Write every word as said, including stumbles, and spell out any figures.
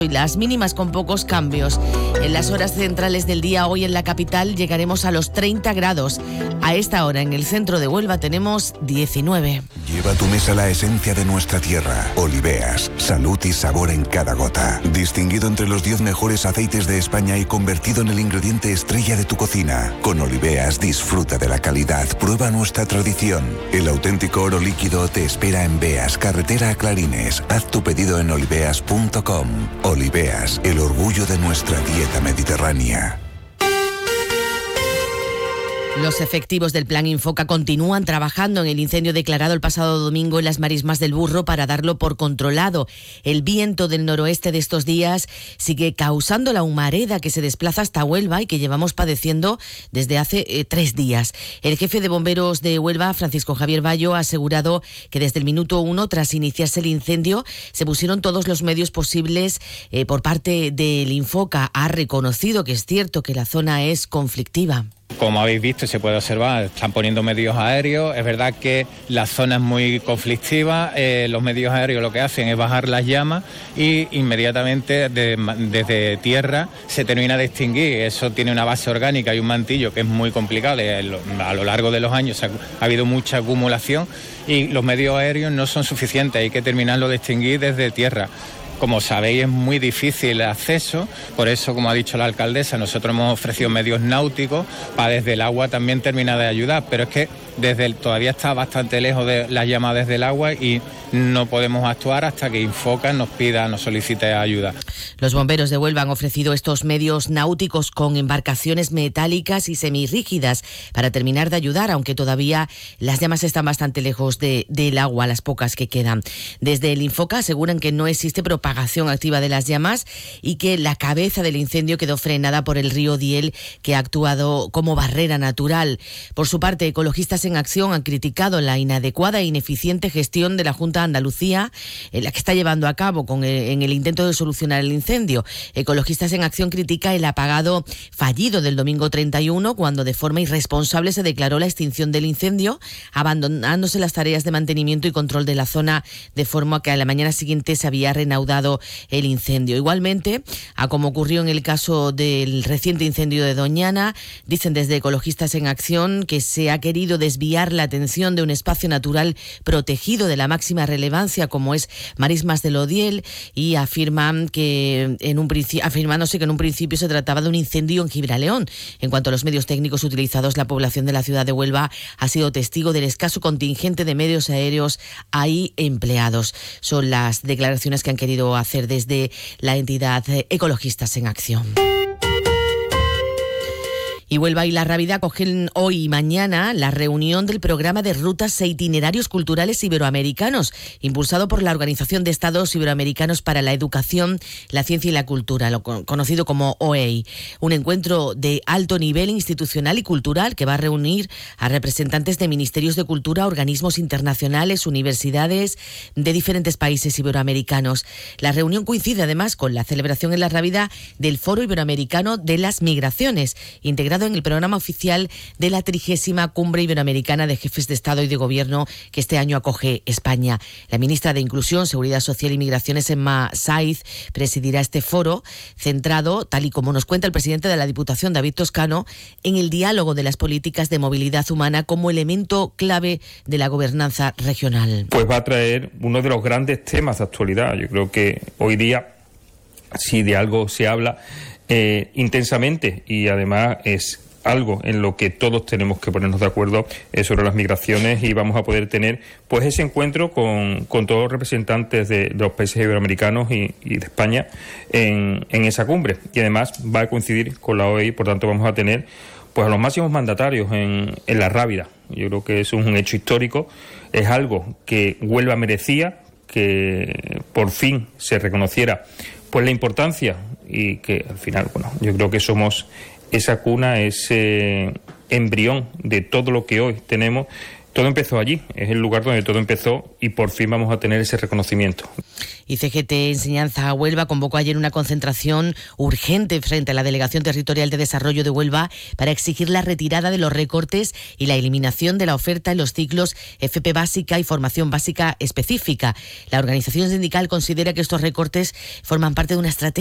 Y las mínimas con pocos cambios. En las horas centrales del día, hoy en la capital, llegaremos a los treinta grados. A esta hora, en el centro de Huelva, tenemos diecinueve. Lleva a tu mesa la esencia de nuestra tierra. Oliveas, salud y sabor en cada gota. Distinguido entre los diez mejores aceites de España y convertido en el ingrediente estrella de tu cocina. Con Oliveas disfruta de la calidad, prueba nuestra tradición. El auténtico oro líquido te espera en Beas, carretera a Clarines. Haz tu pedido en oliveas punto com. Oliveas, el orgullo de nuestra dieta mediterránea. Los efectivos del Plan Infoca continúan trabajando en el incendio declarado el pasado domingo en las marismas del Burro para darlo por controlado. El viento del noroeste de estos días sigue causando la humareda que se desplaza hasta Huelva y que llevamos padeciendo desde hace eh, tres días. El jefe de bomberos de Huelva, Francisco Javier Bayo, ha asegurado que desde el minuto uno, tras iniciarse el incendio, se pusieron todos los medios posibles eh, por parte del Infoca. Ha reconocido que es cierto que la zona es conflictiva. Como habéis visto y se puede observar, están poniendo medios aéreos. Es verdad que la zona es muy conflictiva. Eh, los medios aéreos lo que hacen es bajar las llamas y inmediatamente de, desde tierra se termina de extinguir. Eso tiene una base orgánica y un mantillo que es muy complicado. A lo largo de los años ha, ha habido mucha acumulación y los medios aéreos no son suficientes. Hay que terminarlo de extinguir desde tierra. Como sabéis, es muy difícil el acceso, por eso, como ha dicho la alcaldesa, nosotros hemos ofrecido medios náuticos para desde el agua también terminar de ayudar, pero es que desde el, todavía está bastante lejos de las llamas desde el agua y no podemos actuar hasta que Infoca nos pida, nos solicite ayuda. Los bomberos de Huelva han ofrecido estos medios náuticos con embarcaciones metálicas y semirrígidas para terminar de ayudar, aunque todavía las llamas están bastante lejos de, del agua, las pocas que quedan. Desde el Infoca aseguran que no existe propagación activa de las llamas y que la cabeza del incendio quedó frenada por el río Diel, que ha actuado como barrera natural. Por su parte, Ecologistas en Acción han criticado la inadecuada e ineficiente gestión de la Junta de Andalucía, en la que está llevando a cabo con el, en el intento de solucionar el incendio. Ecologistas en Acción critica el apagado fallido del domingo treinta y uno, cuando de forma irresponsable se declaró la extinción del incendio, abandonándose las tareas de mantenimiento y control de la zona, de forma que a la mañana siguiente se había reanudado el incendio. Igualmente, a como ocurrió en el caso del reciente incendio de Doñana, dicen desde Ecologistas en Acción que se ha querido desviar la atención de un espacio natural protegido de la máxima relevancia como es Marismas del Odiel, y afirman que en un principio, afirmándose que en un principio se trataba de un incendio en Gibraleón. En cuanto a los medios técnicos utilizados, la población de la ciudad de Huelva ha sido testigo del escaso contingente de medios aéreos ahí empleados. Son las declaraciones que han querido hacer desde la entidad Ecologistas en Acción. Y Huelva y La Rábida acogen hoy y mañana la reunión del programa de rutas e itinerarios culturales iberoamericanos, impulsado por la Organización de Estados Iberoamericanos para la Educación, la Ciencia y la Cultura, lo conocido como O E I. Un encuentro de alto nivel institucional y cultural que va a reunir a representantes de ministerios de cultura, organismos internacionales, universidades de diferentes países iberoamericanos. La reunión coincide además con la celebración en La Rábida del Foro Iberoamericano de las Migraciones, integrado en el programa oficial de la trigésima Cumbre Iberoamericana de Jefes de Estado y de Gobierno que este año acoge España. La ministra de Inclusión, Seguridad Social y Migraciones, Emma Saiz, presidirá este foro, centrado, tal y como nos cuenta el presidente de la Diputación, David Toscano, en el diálogo de las políticas de movilidad humana como elemento clave de la gobernanza regional. Pues va a traer uno de los grandes temas de actualidad. Yo creo que hoy día, si de algo se habla Eh, intensamente, y además es algo en lo que todos tenemos que ponernos de acuerdo, eh, sobre las migraciones, y vamos a poder tener pues ese encuentro con, con todos los representantes de, de los países iberoamericanos y, y de España en, en esa cumbre, y además va a coincidir con la O E I, por tanto vamos a tener pues a los máximos mandatarios en, en La Rábida. Yo creo que eso es un hecho histórico, es algo que Huelva merecía, que por fin se reconociera pues la importancia, y que al final, bueno, yo creo que somos esa cuna, ese embrión de todo lo que hoy tenemos, todo empezó allí, es el lugar donde todo empezó y por fin vamos a tener ese reconocimiento. Y C G T Enseñanza Huelva convocó ayer una concentración urgente frente a la Delegación Territorial de Desarrollo de Huelva para exigir la retirada de los recortes y la eliminación de la oferta en los ciclos F P básica y formación básica específica. La organización sindical considera que estos recortes forman parte de una estrategia